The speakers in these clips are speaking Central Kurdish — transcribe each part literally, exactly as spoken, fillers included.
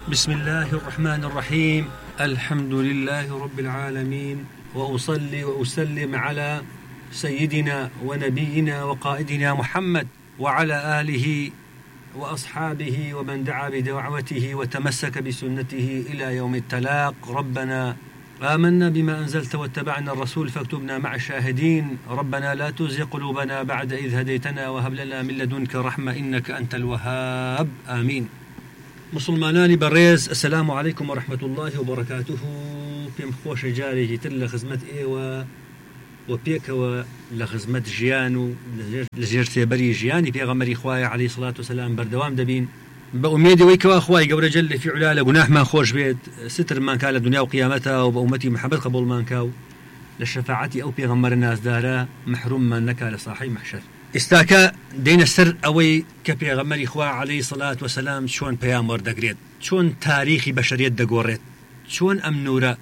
بسم الله الرحمن الرحيم. الحمد لله رب العالمين، وأصلي وأسلم على سيدنا ونبينا وقائدنا محمد وعلى آله وأصحابه ومن دعا بدعوته وتمسك بسنته إلى يوم التلاق. ربنا آمنا بما أنزلت واتبعنا الرسول فاكتبنا مع الشاهدين. ربنا لا تزغ قلوبنا بعد إذ هديتنا وهب لنا من لدنك رحمة إنك أنت الوهاب. آمين. مسلمانانی بەڕێز، السلام عليكم ورحمة الله وبركاته. پێم خۆشە جارێکی تر لە خزمەت ئێوە و پێکەوە لە خزمەت ژیان و لەژێر سێبەری ژیانی پێغەمبەری خوای عەلەیهی سڵات وسەلام بەردەوام دەبین بە ئومێدەوەی کەوا خوای گەورە جەل فیعولا لە گوناحمان خۆش بێت، سترمان کا لە دنیا و قیامەتە و بە ئومەتی محەممەد قبوڵمان کا و لە شەفاعەتی ئەو پێغەمبەرە نازدارە محروممان نەکا لە ساحەی مەحشەر. ئێستاکە دێنە سەر ئەوەی کە پێغەمبەری خوا عەلەیهی سڵات وسەلام چۆن پەیام وەردەگرێت، چۆن تاریخی بەشەریەت دەگۆڕێت، چۆن ئەم نورە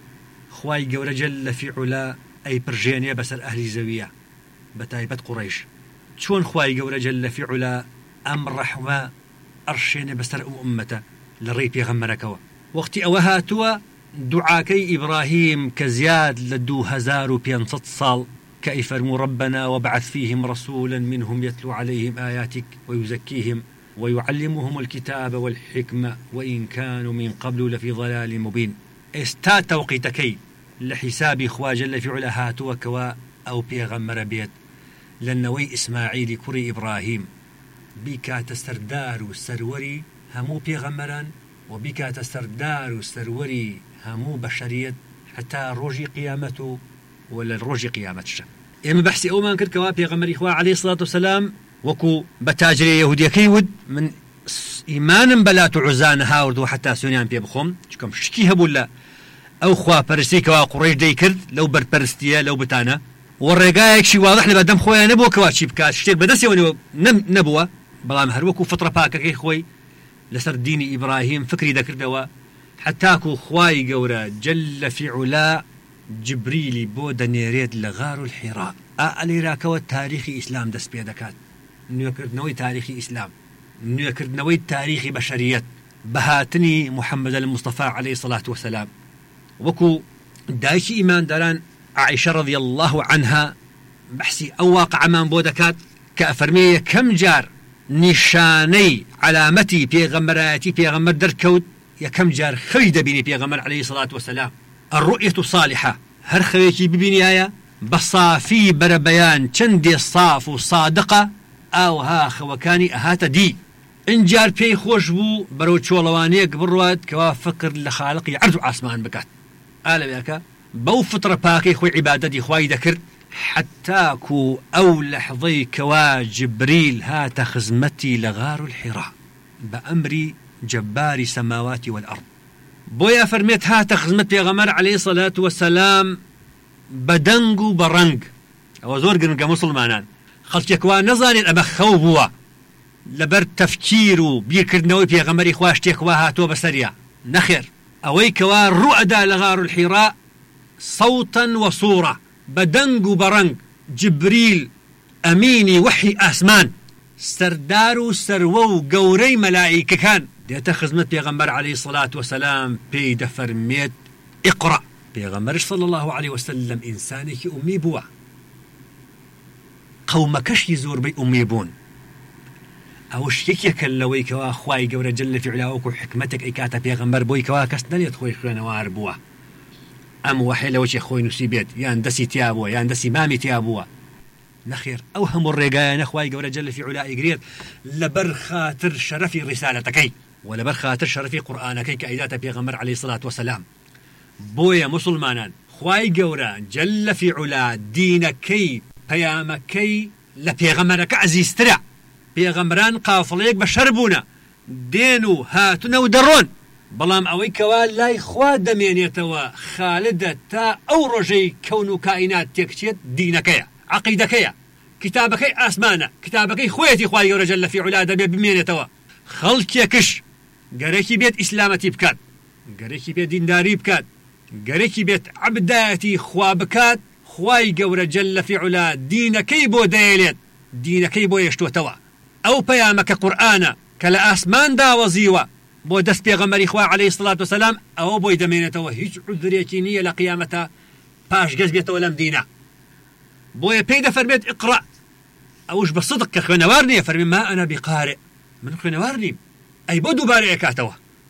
خوای گەورە جەل فیعولا ئەی پرژێنێ بەسەر ئەهلی زەویە بە تایبەت قوڕەیش، چۆن خوای گەورە جەل فیعولا ئەم ڕەحمە ئەڕشێنێ بەسەر ئەو ئومەتە لە ڕێی پێغەمبەرەکەوە. وەختی ئەوە هاتووە دوعاکەی ئیبراهیم کە زیاد لە دوو هەزار و پێنجسەد ساڵ کە ئەیفەرموو ربنا وابعث فيهم رسولا منهم يتلو عليهم آياتك ويزكيهم ويعلمهم الكتاب والحكمة وإن كانوا من قبل لفي ضلال مبين. استا توقيتكي لحساب خوا جل في علا هاتوا كوا أو بيغمر بيت لنوي إسماعيل كري إبراهيم بيكا تستردار السروري همو بيغمران وبيكا تستردار السروري همو بشرية حتى روجي قيامته ولا الروجي قيامتش. إما بحثي أو ما كرت كوا بيغمر إخوة عليه الصلاة والسلام وكو بتاجري يهودية كيود من إيمان بلا تعزان هاورد وحتى سونيان بيبخم شكم شكيها بولا أو خوا برستي كوا قريش دي كرد لو بر برستيا لو بتانا والرجايك شي واضح لي بدم خويا نبوه كوا شي بكات شتير بدسي ونو نبوه بلا مهروكو فترة باكا كي خوي لسر ديني إبراهيم فكري ذكر دوا حتاكو خواي قورا جل في علا جبريلي بودا نيريد لغار الحراء أألي راكوة تاريخي إسلام دس بيدكات نيوكرد نوي تاريخي إسلام نيوكرد نوي تاريخي بشريات بهاتني محمد المصطفى عليه الصلاة والسلام. وكو دايش إيمان داران عائشة رضي الله عنها بحسي أو واقع من بودكات كأفرمية كم جار نشاني علامتي بيغمراتي بيغمر دركود يا كم جار خيد بيني بيغمر عليه الصلاة والسلام. الرؤية الصالحة هر خويكي ببنيايا بصافي بربيان چندي صاف وصادقة او ها خوكاني اهات دي انجار بي خوش بو برو چولوانيك برواد كوا فكر لخالقي عرض عاسمان بكات آلا بياكا بو فترة باكي خوي عبادتي خواي ذكر حتى كو او لحظي كوا جبريل هات خزمتي لغار الحراء بأمري جبار سماوات والأرض. بويا فرميت هات خزمت بيغمر عليه الصلاة والسلام بدنگو برنگ او زور قرنق مسلمانان خلقك وان نظانين أبا خوبوا لبر تفكيرو بيكردنوي بيغمري خواشتك وهاتو بسريع نخير اويك وان رؤدا لغار الحراء صوتا وصورة بدنگو برنگ جبريل أميني وحي أسمان سردارو سروو قوري ملائكة كان ديتا خزمت بيغمبر عليه الصلاة والسلام بيد فرميت اقرأ بيغمبر صلى الله عليه وسلم إنسانك أمي بوا قومكش يزور بي أمي بون أو شيك يكلوي كوا خواي قورة جل في علاوك وحكمتك إكاتا بيغمبر بوي كوا كسنال يدخوي خوانا وار بوا أم وحي لوش يخوي نسيبيت يان دسي تيابوا يان دسي مامي تيابوا نخير أوهم الرقايا نخواي قورة جل في علاء قريت لبر خاطر شرفي رسالتكي ولبر خاطر شرفي قرآنكي كأيدات بيغمر عليه الصلاة والسلام. بويا مسلمانا خواي قورة جل في علاء دينكي قيامكي لبيغمرك عزيز ترع بيغمران قافليك بشربونا دينو هاتنا ودرون بلام أوي كوا لا إخوة دمين يتوا خالدة تا أو رجي كونو كائنات تكتيت دينكيا عقيدكيا كتابكي أسمانا كتابكي خويتي خواي قورة جل في علاء دمين بمين يتوا خلق يكش قريكي بيت إسلامتي بكات قريكي بيت دينداري بكات قريكي بيت عبداتي خوابكات خواي قورة جل في علا دينكي بو ديلت دينكي بو يشتو توا أو بيامك قرآن كلا أسمان دا وزيوة بۆ دەست پێغەمبەری خوا عەلەیهی سڵات وسەلام ئەوە بۆی دەمێنێتەوە هیچ عودرێکی نییە لە قیامەتە پاش گەز بێتەوە لەم دینە بۆیە پێی دەفەرمێت ئیقڕە ئەوش بە سدق کە خوێنەوار نییە فەرمی ما ئەنا بقارئ من خوێنەوار نیم ئەی بۆ دووبارە ئەکاتەوە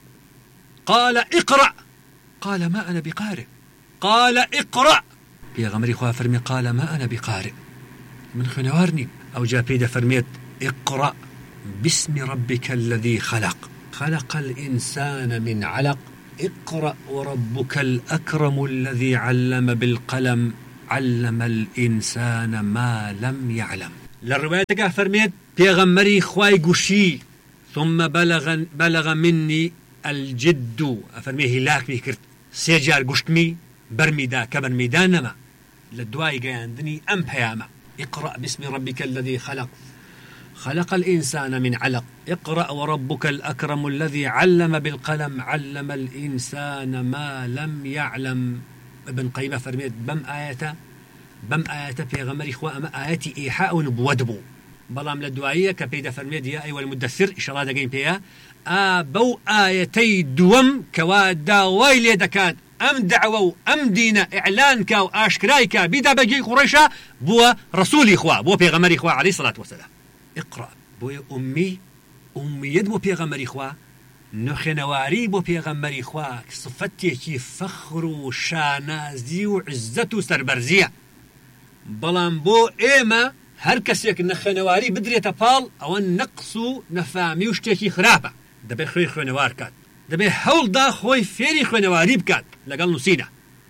قال اقرأ قال ما أنا بقارئ قال اقرأ پێغەمبەری خوا فەرمی قال ما أنا بقارئ من خوێنەوار نیم ئەو جا پێی دەفەرمێت اقرأ باسم ربك الذي خلق خلق الإنسان من علق اقرأ وربك الأكرم الذي علم بالقلم علم الإنسان ما لم يعلم للرواية فرميت بيغمري خواي قشي ثم بلغ, بلغ مني الجد أفرميه هلاك بيكرت سيجار قشتمي برميدا كبر ميدانما للدواي قاندني أم بياما اقرأ باسم ربك الذي خلق خلق الإنسان من علق اقرأ وربك الأكرم الذي علم بالقلم علم الإنسان ما لم يعلم ابن قيمة فرميت بم آياته بم آياته في غمر إخوة أما آياتي إيحاء ونبودبو بلام لدوائية كبيدة فرميت يا أيها المدثر إن شاء الله دقين بيها آبو آياتي دوم كوادا ويلي دكات أم دعوة أم دينة إعلان كاو آشكراي كا بيدا بجي قريشة بوا رسول إخوة بوا في غمر إخوة عليه الصلاة والسلام اقرأ بوي أمي أمي يدبو بيغمبري خوا نخنواري بو بيغمبري خوا صفتي فخر وشانازي وعزة سربرزية بلان بو إيما هر كسيك نخنواري بدرية بال أو النقص نفامي وشتيكي خرابة دبي خوي خنوار كات دبي حول دا خوي فيري خنواري بكات لقال نسينا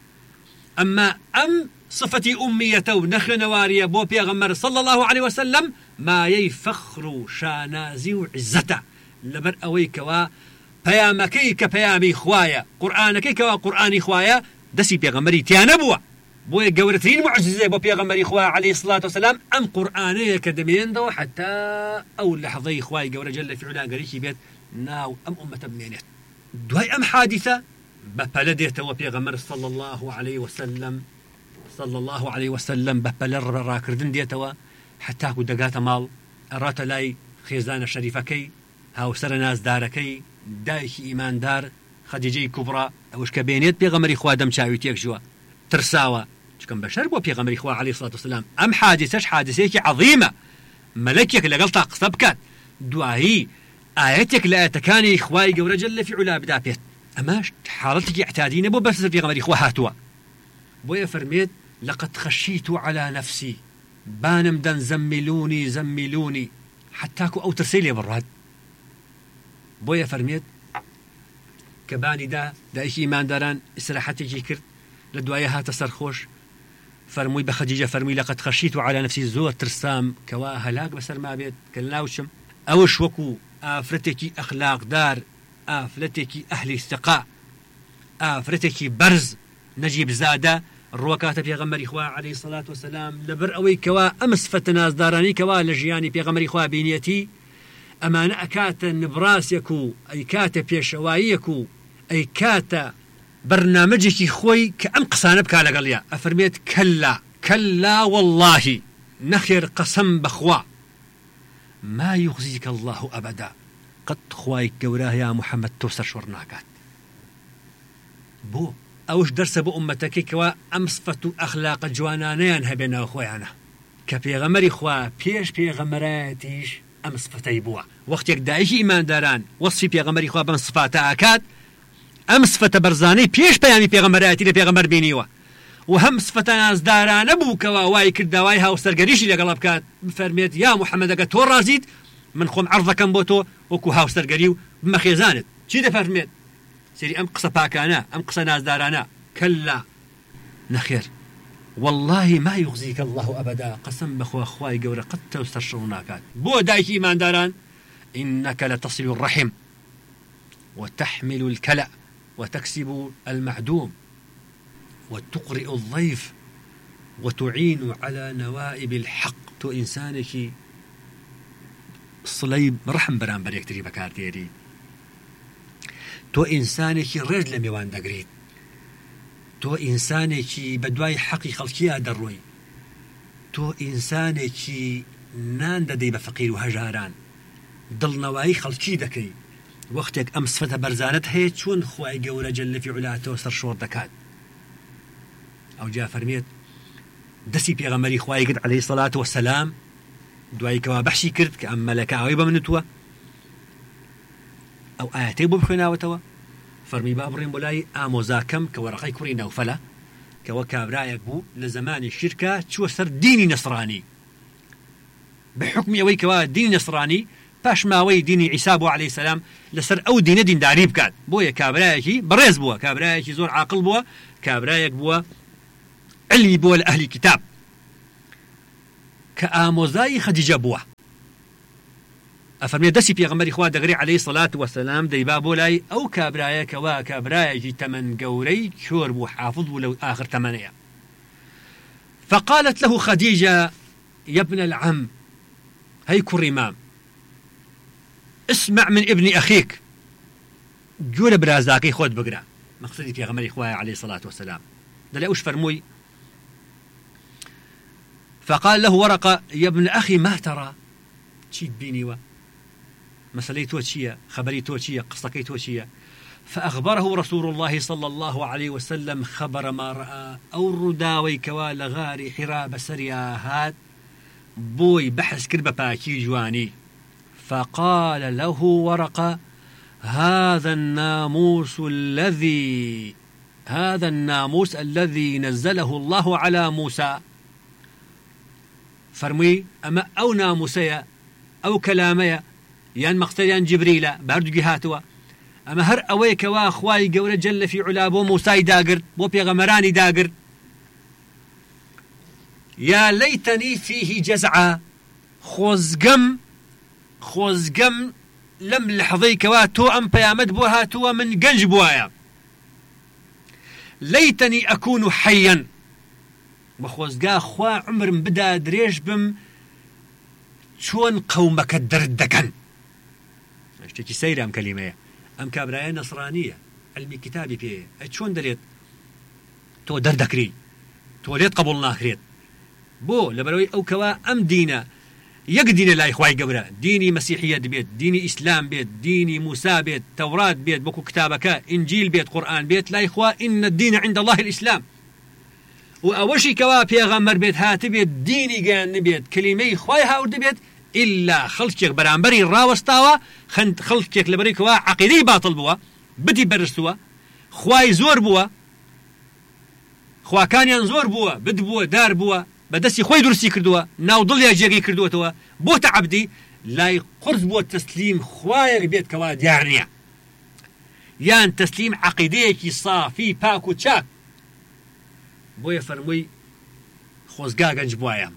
أما أم صفتي أمية ونخنواري بو بيغمبر صلى الله عليه وسلم ما يفخر شانازي وعزته لبر أويك و بيامكي كبيامي خوايا قرآنكي كوا قرآني خوايا دسي بيغمبري تيانبوا بوي قورتين معجزة بو بيغمبري خوايا عليه الصلاة والسلام أم قرآني كدمين دو حتى أول لحظي خوايا قورة جل في علا قريشي بيت ناو أم أمة بنينيت دوهي أم حادثة ببلديت و بيغمبر صلى الله عليه وسلم صلى الله عليه وسلم ببلر راكردن ديتوا حتى كو دقات مال أرات لاي خيزان شريفكي هاو سر ناس داركي دايش إيمان دار خديجي كبرى وش كبينيت بيغمري خوا دم شاويتيك جوا ترساوا شكم بشر بو بيغمري خوا عليه الصلاة والسلام أم حادثة حادثة عظيمة ملكيك لقلتا قصبكات دعاهي آياتك لا تكاني إخوائي قورة جل في علا بدا بيت أماش حالتك اعتادين بو بس بيغمري خوا هاتوا بو يفرميت لقد خشيت على نفسي بانم دن زملوني زملوني حتىكو أو ترسيلي براد بويا فرميت كباني دا دا إيش إيمان داران إسراحتي جي كرت لدوايا هات سرخوش فرموي بخديجة فرموي لقد خشيت على نفسي زور ترسام كوا هلاك بسر ما بيت كلاوشم أوش وكو آفرتكي أخلاق دار آفرتكي أهل استقاء آفرتكي برز نجيب زادة الروكات بيغمر إخوة عليه الصلاة والسلام لبر أوي كوا أمس فتناز داراني كوا لجياني بيغمر إخوة بينيتي أمان أكات نبراسيكو أي كات بيشوائيكو أي كات برنامجك خوي كأم قصانة بكالا قال أفرميت كلا كلا والله نخير قسم بخوا ما يخزيك الله أبدا قد خوايك قوراه يا محمد توسر شورناكات بو أوش درس بو أمتك كوا أمصفة أخلاق جوانانيان هبنا أخويانا كبيغمري خوا بيش بيغمراتيش أمصفتي بوا وقت يقدايش إيمان داران وصفي بيغمري خوا بمصفات آكاد أمصفة برزاني بيش بيامي بيغمراتي لبيغمر بينيوا وهم صفة ناس داران أبو كوا واي كرداواي هاو سرقريشي لقلب كات فرميت يا محمد أقا تور رازيد من خوم عرضكم بوتو وكو هاو سرقريو بمخيزانت چي ده فرميت سيري أم قصة باكانا أم قصة ناس دارانا كلا نخير والله ما يخزيك الله أبدا قسم بخوا أخواي قورة قد توسترشوناكات بو دايش إيمان داران إنك لتصل الرحم وتحمل الكلأ وتكسب المعدوم وتقرئ الضيف وتعين على نوائب الحق تو إنسانك صليب رحم بران بريك تري بكارتيري تو إنسانك رجل ميوان دقريد تو إنسانك بدواي حقي خلقيا دروي تو إنسانك نان ددي بفقير وهجاران دل نواي خلقي دكي وقتك أم صفة برزانت هي شون خواي جورة جل في علاته سر شور دكات أو جاء فرميت دسي بيغمري خواي قد عليه الصلاة والسلام دعاي كوا بحشي كرت كأم ملكا عويبا من توا أو آياتي ببخنا وتوا فرمي بابرين بولاي آموزاكم كورقي كورينا وفلا كوكاب رايك بو لزمان الشركة شو سر ديني نصراني بحكم يوي كوا ديني نصراني باش ماوي ديني عيسى عليه السلام لسر أو دين دين داريب كان بويا كابرايكي بريز بوا كابرايكي زور عاقل بوا كابرايك بوا علمي بوا لأهل الكتاب كآموزاي خديجة بوا أفرمي دسي بيغمبري إخوة دغري عليه الصلاة والسلام دي بابولاي أو كابرايك وا كابرايكي تمن قوري كور بو حافظ ولو آخر تمنية فقالت له خديجة يا ابن العم هي كريمام اسمع من ابن أخيك جول برازاكي خود بقرا مقصدي في غمر إخوة عليه الصلاة والسلام دلي أوش فرموي فقال له ورقة يا ابن أخي ما ترى تشيد بيني و مسألة توشية خبري توشية قصتك توشية فأخبره رسول الله صلى الله عليه وسلم خبر ما رأى أو رداوي كوال غاري حراب سرياهات بوي بحث كربة باكي جواني فقال له ورقة هذا الناموس الذي هذا الناموس الذي نزله الله على موسى فرمي أما أو ناموسيا أو كلاميا يان مقتديان جبريل بهرد جهاتوا أما هر أويك وأخواي جور جل في علابو موسى داقر بو بيغمراني داقر يا ليتني فيه جزعة خوزقم خوزقم لم لحظيك واتو أم بيامد بوها تو من قنج بوايا ليتني أكون حيا وخوزقا خوا عمر بدا دريش بم شون قومك الدردكن اشتكي سيرة أم كلمة أم كابرايا نصرانية علمي كتابي فيه شون دليت تو دردكري تو ليت قبولنا خريت بو لبروي أو كوا أم دينا يقدين لا إخوائي قبرا ديني مسيحية بيت ديني إسلام بيت ديني موسى بيت توراة بيت بكو كتابك إنجيل بيت قرآن بيت لا إخوة إن الدين عند الله الإسلام وأوشي كوا بيغمر بيت هات بيت ديني قان بيت كلمة إخوائي هاورد بيت إلا خلقك برانبري الراوستاوة خلقك لبري كوا عقيدي باطل بوا بدي برستوا خواي زور بوا خوا كان ينزور بوا بد بوا دار بوا بدسي خوي درسي كردوا ناوضل يا جيغي كردوا توا بوت عبدي لا قرز بو تسليم خوايا بيت كوا ديارنيا يان تسليم عقيديكي صافي باكو تشاك بويا فرموي خوزقا قنج بوايا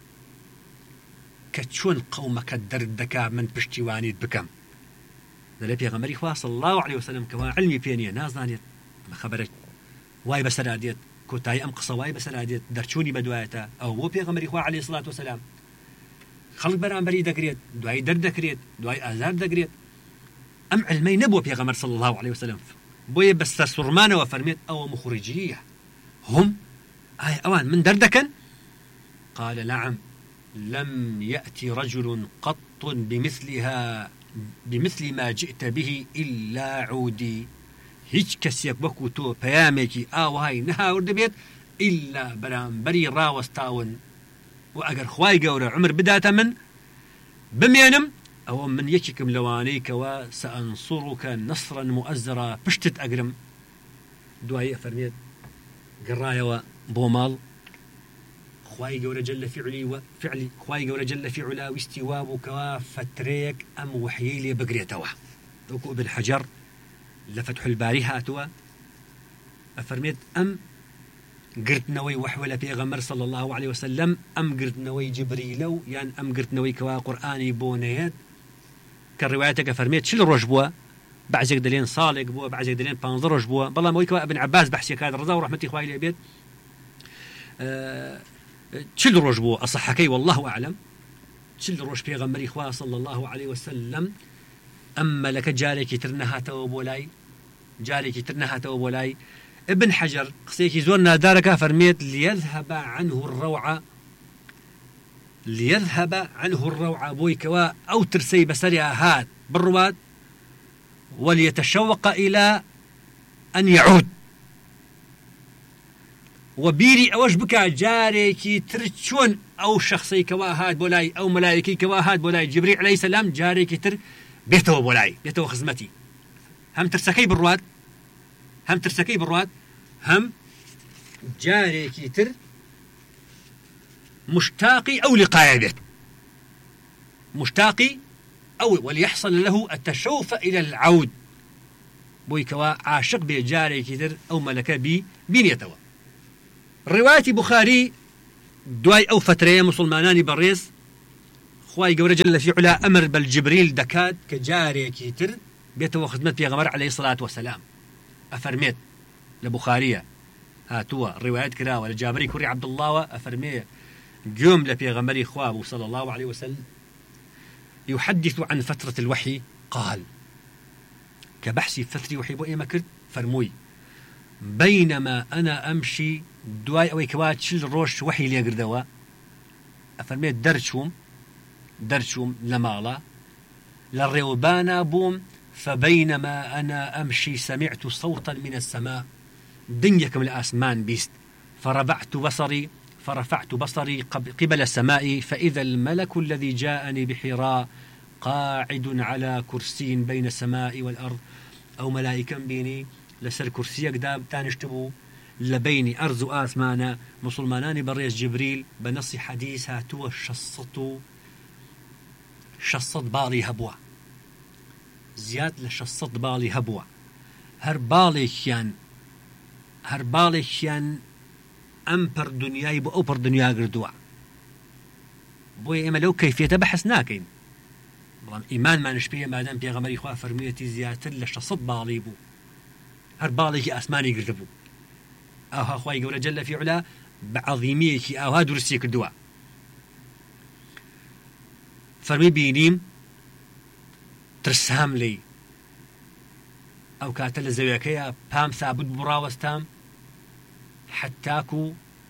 كتشون قومك الدردكا من بشتيواني بكم ذلك يا غمري خواه صلى الله عليه وسلم كوا علمي بينيا نازانيت ما خبرت واي بسراديت كوتاي أم قصواي بسراديت درچوني بدوايتا أو بو بيغمري خواه عليه الصلاة والسلام خلق برانبري دقريت دواي درد دقريت دواي آزار دقريت أم علمي نبو بيغمر صلى الله عليه وسلم بوي بس سرمانة وفرميت أو مخرجية هم آي أوان من دردكن قال نعم لم يأتي رجل قط بمثلها بمثل ما جئت به إلا عودي هيج كسيك بكو تو بياميكي آو هاي نها ورد بيت إلا برانبري راوستاون وأجر خواي قورة عمر بداتا من بمينم أو من يكيكم لوانيك وسأنصرك نصرا مؤزرا بشتت أقرم دعاية فرميت قرايا وبومال خواي قورة جل فعلي وفعلي خواي قورة جل في علا واستوابك وفتريك أم وحيلي بقريتوا وكو ابن حجر لفتح الباري هاتوا أفرميت أم قرت نوي وحولة بيغمر صلى الله عليه وسلم أم قرت نوي جبريلو يعني أم قرت نوي كوا قرآني بونيات كالرواياتك أفرميت شل رجبوا بعزك دلين صالق بوا بعزك دلين بانظر رجبوا بالله موي كوا ابن عباس بحسي كاد رضا ورحمتي إخوائي لأبيت أه شل رجبوا أصحكي والله أعلم شل رج بيغمر إخوة صلى الله عليه وسلم أما لك جارك ترنها توبولاي جارك ترنها توبولاي ابن حجر قصيك زورنا دارك فرميت ليذهب عنه الروعة ليذهب عنه الروعة بويكوا أو ترسي بسريا هات بالرواد وليتشوق إلى أن يعود وبيري أوش بكا جاريكي ترچون أو شخصي كواهات بولاي أو ملائكي كواهات بولاي جبريل عليه السلام جاريكي تر بيتو بولاي بيتو خزمتي هم ترسكي بالرواد هم ترسكي بالرواد هم جاريكي تر مشتاقي أو لقايا بيت مشتاقي أو وليحصل له التشوف إلى العود بوي كوا عاشق بجاريكي تر أو ملكا بي بينيتوا رواية بخاري دواي أو فترة مسلماناني بريز خواي قورة جل في علا أمر بالجبريل دكاد كجاري كيتر بيتو خدمت بيغمر عليه الصلاة والسلام أفرميت لبخارية هاتوا روايات كرا ولا جابري كوري عبد الله أفرميت جملة بيغمري خوابه صلى الله عليه وسلم يحدث عن فترة الوحي قال كبحثي فترة وحي بوئي مكرت فرموي بينما أنا أمشي دواي أوي كوات شل روش وحي لي قردوا أفرميت درشوم درشوم لمالا للريوبانا بوم فبينما أنا أمشي سمعت صوتا من السماء دنيكم الأسمان بيست فرفعت بصري فرفعت بصري قبل السماء فإذا الملك الذي جاءني بحراء قاعد على كرسي بين السماء والأرض أو ملائكا بيني لسر كرسي قدام تانشتبو لبيني أرز آسمانا مسلمانان بريس جبريل بنص حديث هاتوا شصتو شصت بالي هبوا زياد لشصت بالي هبوا هر بالي كيان هر بالي كيان أمبر دنياي بو أوبر دنيا قردوا بوي إما لو كيفية بحث ناكين بلان إيمان ما نشبيه ما دام بيغمري خواه فرميتي زيادة لشصت بالي بو هر بالي أسماني قردبو أوها خواهي قولة جل في علا بعظيمية أوها درسي كردوا فرمي بينيم ترسام لي أو كاتل زويكيا بام ثابت براوستام حتاكو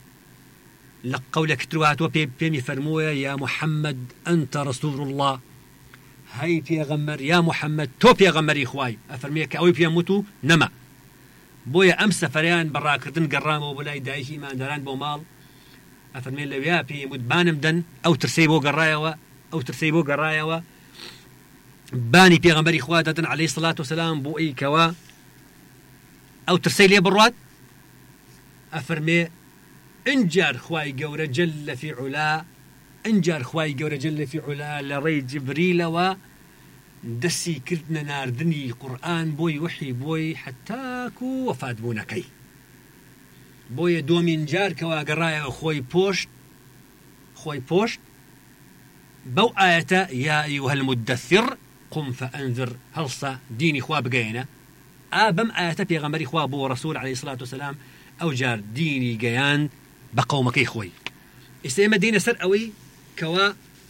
لقولك ترواتو بيمي فرمويا يا محمد أنت رسول الله هاي بيغمر يا محمد تو بيغمر إخواي أفرميك أوي بيموتو نما بويا أمس سفريان براكردن قرامو بولاي دايش إيمان داران بو مال أفرمي لو يا بيموت بانم دن أو ترسيبو قرايوا أو ترسيبو قرايوا باني بيغمر إخواتنا عليه الصلاة والسلام بو أي كوا أو ترسيلي برواد أفرمي انجار خواي قورة جل في علا انجار خواي قورة جل في علا لري جبريل و دسي كردنا ناردني قرآن بوي وحي بوي حتاكو وفاد بونكي بوي دومين جار كوا قرايا خوي بوشت خوي بوشت بو آية يا أيها المدثر قم فأنذر هلصة ديني خواه بقينا آبم آية بيغمري خواه بو رسول عليه الصلاة والسلام أو جار ديني قيان بقومكي خوي استيما دين سر أوي كوا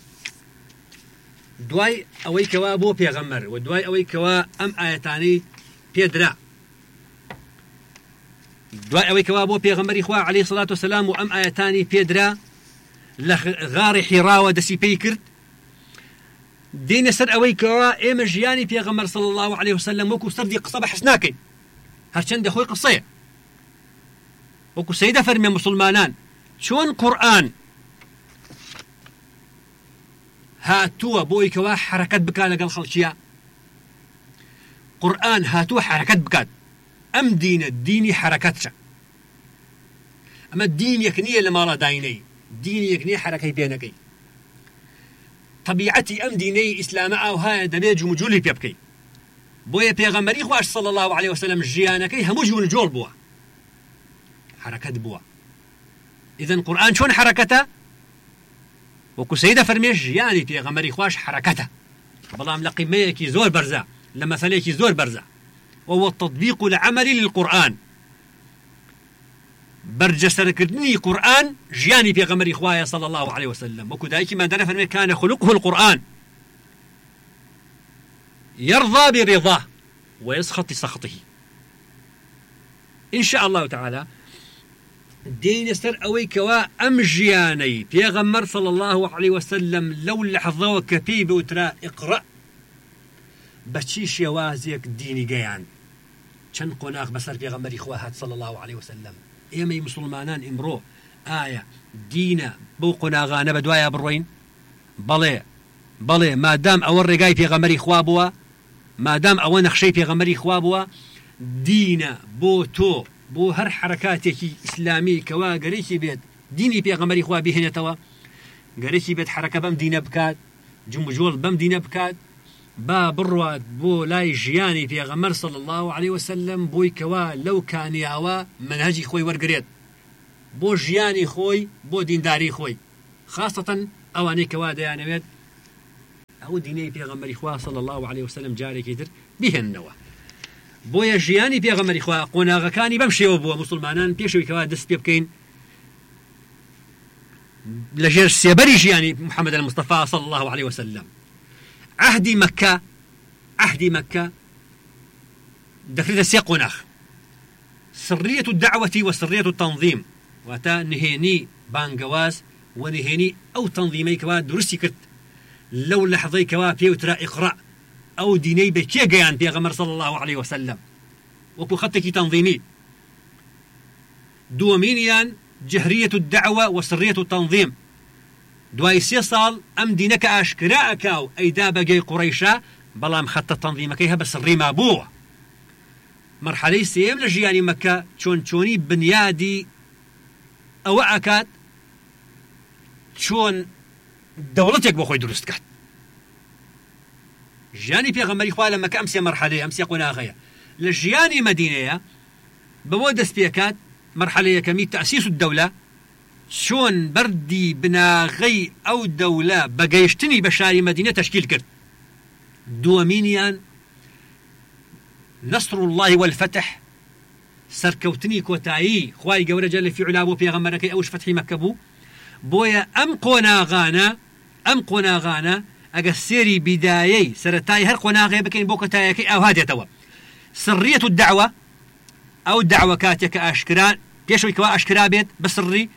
دواي أوي كوا بو بيغمر ودواي أوي كوا أم آيتاني بيدرا دواي أوي كوا بو بيغمري خواه عليه الصلاة والسلام وأم آيتاني بيدرا لغار حراوة دسي بيكرت دين سر أوي كوا إيما جياني بيغمر صلى الله عليه وسلم وكو سردي قصة حسناكي هرشان خوي قصية وكو سيدة فرمي مسلمانان شون قرآن هاتوا بوي كوا حركات بكا لقل خلشيا قرآن هاتوا حركات بكات أم دين الديني حركاتشا أما الدين يكنية لما لا دايني دين يكنية حركة بينكي طبيعتي أم ديني إسلام أو هاي دبي جمجولي بيبكي بوي بيغمري خواش صلى الله عليه وسلم جيانكي هموجون جول بوا حركات بوا إذن قرآن شون حركته وكو سيدة فرميش يعني بيغمري خواش حركته بلام لقيميكي زور برزا لما فليكي زور برزا وهو التطبيق العملي للقرآن برجسر كردني قرآن جياني بيغمري خوايا صلى الله عليه وسلم وكو دايكي ما دانا فرمي كان خلقه القرآن يرضى برضاه ويسخط سخطه إن شاء الله تعالى دين سر أوي كوا أم جياني بيغمر صلى الله عليه وسلم لو لحظة وكبيب وترى اقرأ بەچی شێوازێک دینی گەیان چەند قۆناغ بەسەر پێغەمبەری خوا هات صلی الله عليه وسلم. ئێمەی مسلمانان ئیمڕۆ ئایا دینە بەو قۆناغانە بە دوایە بڕۆین؟ بەڵێ بەڵێ مادام ئەوە ڕێگای پێغەمبەری خوا بووە، مادام ئەوە نەخشەی پێغەمبەری خوا بووە، دینە بۆ تۆ بۆ هەر حرەکاتێکی ئیسلامی کەوا گەرەیکی بێت دینی پێغەمبەری خوا بهێنێتەوە، گەرەیکی بێت حرەکە بەم دینە بکات، جمجۆڵ بەم دینە بکات، با بڕوات بۆ لای ژیانی پێغەمبەر صلی الله عليه وسلم بۆی کەوا لەو کانیاوە منهەجی خۆی وەرگرێت بۆ ژیانی خۆی، بۆ دینداری خۆی، خاصەتەن ئەوانەی کەوا دەیانەوێت ئەو دینەی پێغەمبەری خوا صلی الله عليه وسلم جارێکی تر بهێننەوە. بۆیە ژیانی پێغەمبەری خوا قۆناغەکانی بەم شێوە بووە مسلمانان پێشەوەی کەوا دەست پێ بکەین لەژێر سێبەری ژیانی محەممەد المستەفا صلی الله عليه وسلم. عهدی مەکە عهدی مەکە دەکرێتە سێ قۆناغ: سڕیەت الدعوەتی و سڕیەت التەنظیم، واتە نهێنی بانگەواز و نهێنی ئەو تەنظیمەی کەوا دروستی کرد لەو لەحظەی کەوا پێوترا ئیقڕا، ئەو دینەی بە کێ گەیان پێغەمبەر صلی الله عليه وسلم وەکو خەتێکی تەنظیمی. دووەمینیان جهرية الدعوة وسرية التنظيم، دوای سێ ساڵ ئەم دینەکە ئاشکرا ئەکاو ئەیدا بەگەی قوڕەیشە، بەڵام خەتە تەنظیمەکەی هە بە سڕی مابووە. مەرحەلەی سێم لە ژیانی مەکە چۆن چۆنی بنیادی ئەوە ئەکات چۆن دەوڵەتێک بۆ خۆی دروست کات. ژیانی پێغەمبەری خوا لە مەکە ئەم سێ مەرحەلەیە، ئەم سێ قۆناغەیە. لە ژیانی مەدینەیە بەوە دەست پێکات مرحلة يكمي تأسيس الدولة، شون بردي بناغي أو دولة بقيشتني بشاري مدينة تشكيل كرت. دوامينيان نصر الله والفتح، سركوتني كوتاي خواي قورة جل في علابو بيغمركي أوش فتحي مكبو بويا أم قونا غانا أم قونا غانا أقسيري بدايي سرتاي هر قونا غي بكين بوكتايكي أو هادي توا سرية الدعوة أو الدعوة كاتك أشكران بيشوي كوا أشكرا بيت بسري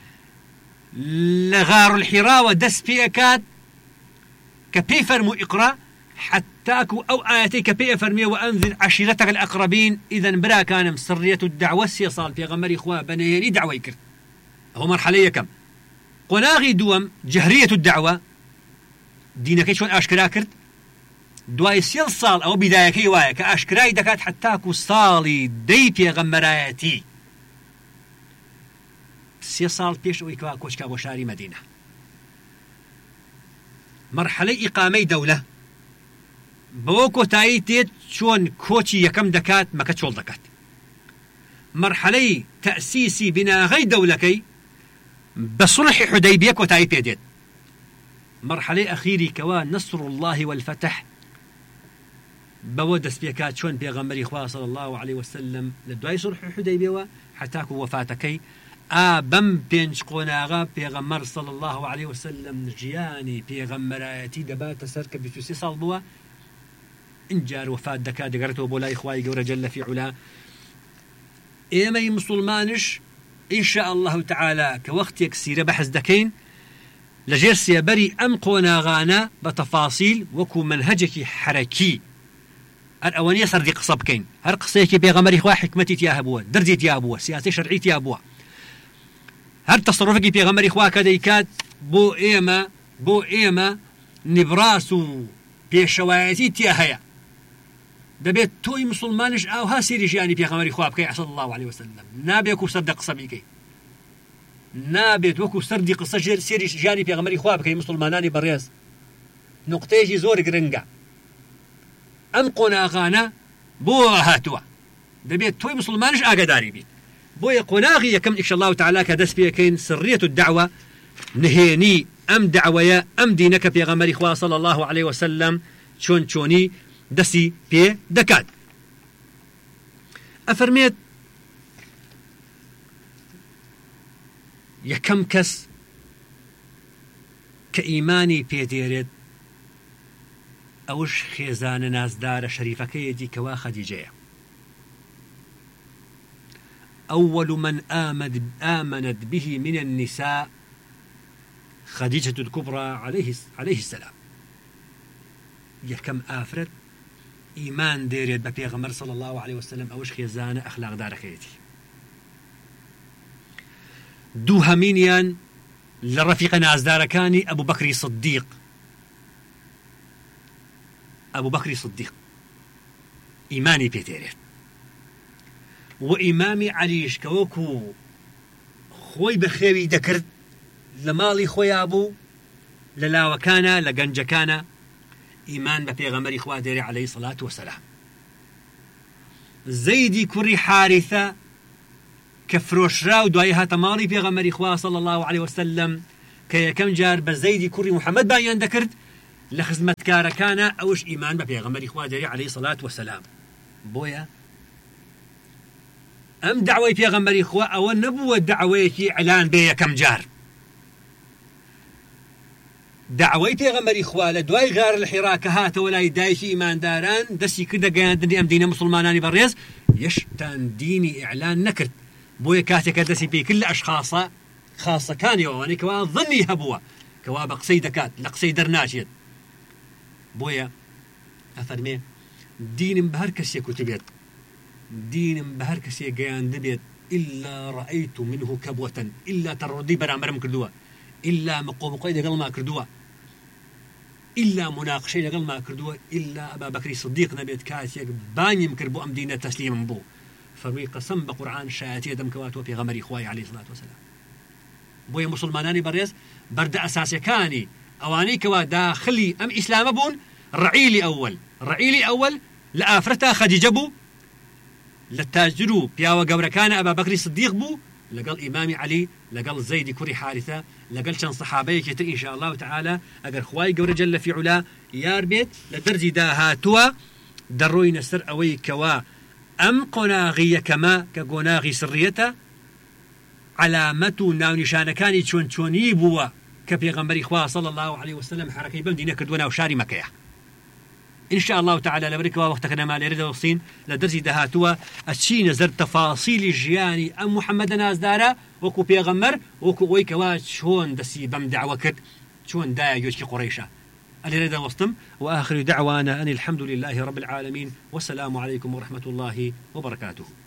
لغار الحراء ودس بيكات كبي فرمو إقرأ حتى أكو أو آياتي كبي فرمي وأنذر عشيرتك الأقربين. إذن برا كان مسرية الدعوة سيصال في غمر إخوة بنيني دعوة يكر هو مرحلة كم قناغي دوم جهرية الدعوة دينك شون أشكرا كرت دوای سێ ساڵ ئەو بیدایەکەی وایە کە ئاشکرای دەکات حتاکو ساڵی دەی پێغەمبەرایەتی سێ ساڵ پێش ئەوەی کەوا کۆچکا بۆ شاری مەدینە. مەرحەلەی ئیقامەی دەولە بەوە کۆتایی تێت چۆن کۆچی یەکەم دەکات مەکە چۆڵ دەکات. مەرحەلەی تەئسیسی بناغەی دەولەکەی بە سوڵحی حودەیبیە کۆتایی پێدێت. مەرحەلەی ئەخیری کەوا نەسر الله والفتح بەوە دەست پێکات چۆن پێغەمبەری خوا صلی الله عليه وسلم لە دوای سوڵح حودەیبیەوە حتاکو وەفاتەکەی ئا بەم پێنج قۆناغا پێغەمبەر صلی الله عليه وسلم ژیانی پێغەمبەرایەتی دەباتە سەر کە بیست و سێ ساڵ بووە، ئینجار وەفات دەکات دەگەڕێتەوە بۆ لای خوای گەورە جەل فی عولا. ئێمەی مسلمانش ئینشاء الله تعالی کە وەختێک سیرە بەحث دەکەین لەژێر سێبەری ئەم قۆناغانە بە تەفاسیل وەکو منهەجێکی حەرەکی هەر ئەوە نیە سەردی قسە بکەین، هەر قسەیەکی پێغەمبەری خوا حکمەتی تیا هەبووە، دەرجی تیا بووە، سیاسی شەرعی تیا بووە، هەر تەسەڕوفێکی پێغەمبەری خوا کە دەیکات بۆ ئێمە بۆ ئێمە نبراس و پێشەوایەتی تیا هەیە. دەبێت تۆی مسلمانش ئاوها سێری ژیانی پێغەمبەری خوا بکەی صلی الله عليه وسلم، نابێت وەکو سەردە قسە بیکەی، نابێت وەکو سەردی قسە ژێر سێری ژیانی پێغەمبەری خوا بکەی. مسلمانانی بەڕێز نقطەیەکی زۆر گرنگە، ئەم قۆناغانە بۆ هاتووە، دەبێت تۆی مسلمانش ئاگاداری بیت. بۆیە قۆناغی یەکەم ئینشاء الله تعالی کە دەست پێکەین سڕیەت الدعوە، نهێنی ئەم دعوەیە ئەم دینەکە پێغەمبەری خوا صلی الله عليه وسلم چۆن چۆنی دەستی پێ دەکات. ئەفەرمێت یەکەم کەس کە ئیمانی پێدێرێت ئەوش خێزانە نازدارە شەریفەکەیەتی کەوا خەدیجەیە. أول من آمد آمنت به من النساء خديجة الكبرى عليه عليه السلام. يكم آفرت إيمان ديريت ببيغمبر صلى الله عليه وسلم أوش خيزانة أخلاق داركيتي دو همينيان لرفيق نازداركاني أبو بكر صديق أبو بكر صديق إيماني بيتيريت وإمامي عليش كوكو خوي بخيوي دكرت لمالي خوي أبو للاوكانا لقنجكانا إيمان ببيغمبر إخوة ديري عليه الصلاة والسلام زيدي كري حارثة كفروش راو دوايها تمالي بيغمبر إخوة صلى الله عليه وسلم كي كم جار بزيدي كري محمد بايان دكرت لخزمة كاركانا أوش إيمان ببيغمبر إخوة ديري عليه الصلاة والسلام بويا أم دعوة بيغمبر إخوة أو نبوة دعوة إعلان بيا كم جار دعوة بيغمبر إخوة لدواي غار الحراك هات ولا يدايش إيمان داران دسي كده قاندني أم دينا مسلماناني بريز يشتان ديني إعلان نكرت بويا كاتك دسي بي كل أشخاصا خاصة كان يواني كوا ظني هبوا كوا بقصي دكات لقصي درناشيد بويا أفرمي دين بهر كسي كتبت دين بهر كسي قاندبت إلا رأيت منه كبوة إلا تردي برامر مكردوها إلا مقوم قيد قل ما كردوها إلا مناقشة قل ما كردوها إلا أبا بكر الصديق نبيت كاسيك باني مكربو أم دينة تسليم بو فروي قسم بقرآن شاتي دم كواتو في غمر إخوائي عليه الصلاة والسلام بويا مسلماناني بريز برد أساسي كاني أواني كوا داخلي أم إسلام بون رعيلي أول رعيلي أول لآفرتا خديجة بو للتاجرو بياوة قوركان أبا بكر الصديق بو لقال إمامي علي لقال زيد كري حارثة لقال شان صحابي كتر إن شاء الله تعالى أقر خواي قور جل في علا يار بيت لدرجي داها توا دروي نسر أوي كوا أم قناغي كما كقناغي سريته علامة ناو نشانكاني چون چوني بوا كبيغمبر إخوة صلى الله عليه وسلم حركي بمدينة كردونا وشاري مكيا إن شاء الله تعالى لبركوا وقتنا ما لرد وصين لدرجة دهاتوا أشي نزر تفاصيل الجياني أم محمد ناز دارا وكو بيغمبر وكو ويكوا شون دسي بم دعوة كرد شون دايا يوشي قريشة اللي رد وصتم وآخر دعوانا أن الحمد لله رب العالمين والسلام عليكم ورحمة الله وبركاته.